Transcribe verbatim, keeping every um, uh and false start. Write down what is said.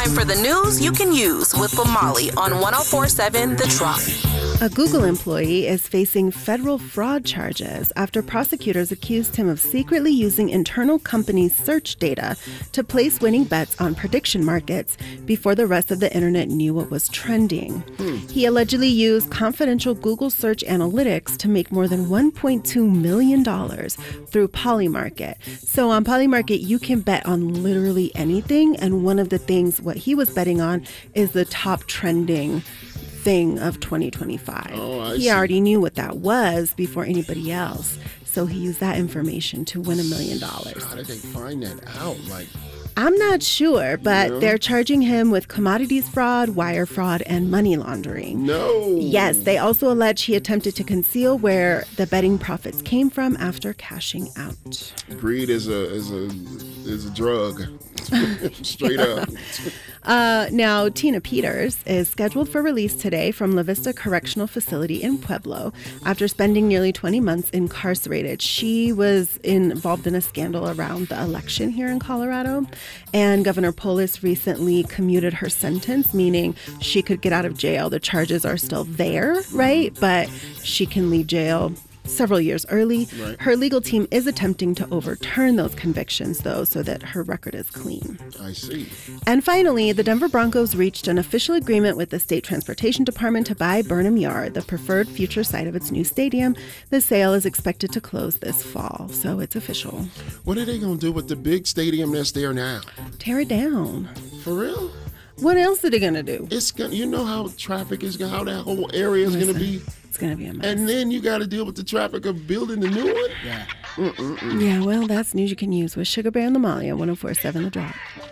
Time for the news you can use with Lamali on one oh four point seven The Drop. A Google employee is facing federal fraud charges after prosecutors accused him of secretly using internal company search data to place winning bets on prediction markets before the rest of the internet knew what was trending. Hmm. He allegedly used confidential Google search analytics to make more than one point two million dollars through Polymarket. So on Polymarket, you can bet on literally anything, and one of the things what he was betting on is the top trending thing of twenty twenty-five. Oh, I he see. already knew what that was before anybody else, so he used that information to win a million dollars. How did they find that out? Like, I'm not sure, but No. they're charging him with commodities fraud, wire fraud, and money laundering. no. Yes, they also allege he attempted to conceal where the betting profits came from after cashing out. Greed is a is a is a drug. Straight up. Uh, now, Tina Peters is scheduled for release today from La Vista Correctional Facility in Pueblo after spending nearly twenty months incarcerated. She was involved in a scandal around the election here in Colorado, and Governor Polis recently commuted her sentence, meaning she could get out of jail. The charges are still there, right? But she can leave jail several years early. Right. Her legal team is attempting to overturn those convictions, though, so that her record is clean. I see. And finally, the Denver Broncos reached an official agreement with the State Transportation Department to buy Burnham Yard, the preferred future site of its new stadium. The sale is expected to close this fall, so it's official. What are they gonna do with the big stadium that's there now? Tear it down. For real? What else are they going to do? It's gonna. You know how traffic is gonna, how that whole area is Listen, gonna be. It's going to be a mess. And then you got to deal with the traffic of building the new one. Yeah. Yeah, well, that's news you can use with Sugar Bear and Lamali on one oh four point seven The Drop.